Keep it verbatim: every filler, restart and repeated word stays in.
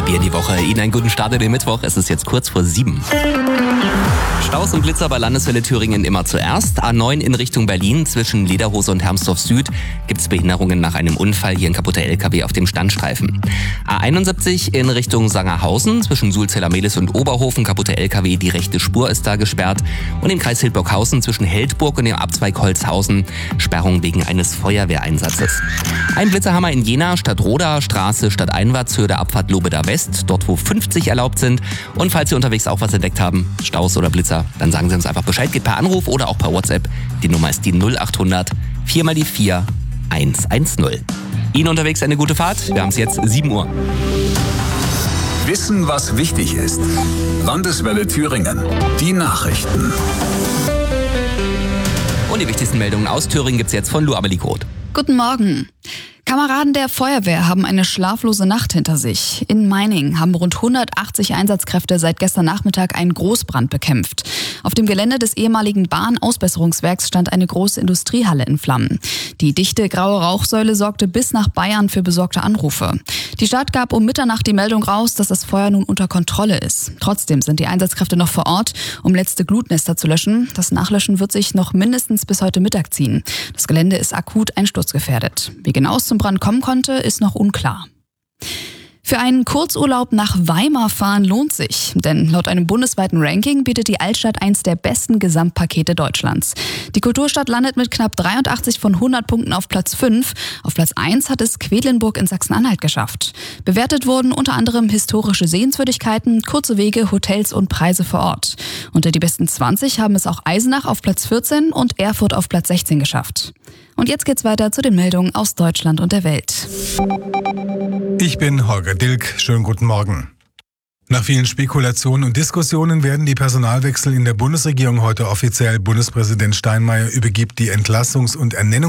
wir in die Woche. Ihnen einen guten Start in den Mittwoch. Es ist jetzt kurz vor sieben. Staus und Blitzer bei Landeswelle Thüringen immer zuerst. A neun in Richtung Berlin zwischen Lederhose und Hermsdorf Süd gibt es Behinderungen nach einem Unfall. Hier ein kaputter L K W auf dem Standstreifen. A einundsiebzig in Richtung Sangerhausen zwischen Sulzeller-Mehlis und Oberhofen. Kaputter L K W, die rechte Spur ist da gesperrt. Und im Kreis Hildburghausen zwischen Heldburg und dem Abzweig Holzhausen Sperrung wegen eines Feuerwehreinsatzes. Ein Blitzerhammer in Jena, Stadtroda, Straße stadteinwärts, Höhe der Abfahrt Lobeda West, dort wo fünfzig erlaubt sind. Und falls Sie unterwegs auch was entdeckt haben, Staus oder Blitzer, dann sagen Sie uns einfach Bescheid, geht per Anruf oder auch per WhatsApp. Die Nummer ist die null achthundert vier mal die vier hundertzehn. Ihnen unterwegs eine gute Fahrt. Wir haben es jetzt sieben Uhr. Wissen, was wichtig ist. Landeswelle Thüringen. Die Nachrichten. Und die wichtigsten Meldungen aus Thüringen gibt es jetzt von Lu Abelikot. Guten Morgen. Kameraden der Feuerwehr haben eine schlaflose Nacht hinter sich. In Meiningen haben rund hundertachtzig Einsatzkräfte seit gestern Nachmittag einen Großbrand bekämpft. Auf dem Gelände des ehemaligen Bahnausbesserungswerks stand eine große Industriehalle in Flammen. Die dichte graue Rauchsäule sorgte bis nach Bayern für besorgte Anrufe. Die Stadt gab um Mitternacht die Meldung raus, dass das Feuer nun unter Kontrolle ist. Trotzdem sind die Einsatzkräfte noch vor Ort, um letzte Glutnester zu löschen. Das Nachlöschen wird sich noch mindestens bis heute Mittag ziehen. Das Gelände ist akut einsturzgefährdet. Wie genau es zum Brand kommen konnte, ist noch unklar. Für einen Kurzurlaub nach Weimar fahren lohnt sich, denn laut einem bundesweiten Ranking bietet die Altstadt eins der besten Gesamtpakete Deutschlands. Die Kulturstadt landet mit knapp dreiundachtzig von hundert Punkten auf Platz fünf. Auf Platz eins hat es Quedlinburg in Sachsen-Anhalt geschafft. Bewertet wurden unter anderem historische Sehenswürdigkeiten, kurze Wege, Hotels und Preise vor Ort. Unter die besten zwanzig haben es auch Eisenach auf Platz vierzehn und Erfurt auf Platz sechzehn geschafft. Und jetzt geht's weiter zu den Meldungen aus Deutschland und der Welt. Ich bin Holger Dilk. Schönen guten Morgen. Nach vielen Spekulationen und Diskussionen werden die Personalwechsel in der Bundesregierung heute offiziell. Bundespräsident Steinmeier übergibt die Entlassungs- und Ernennungs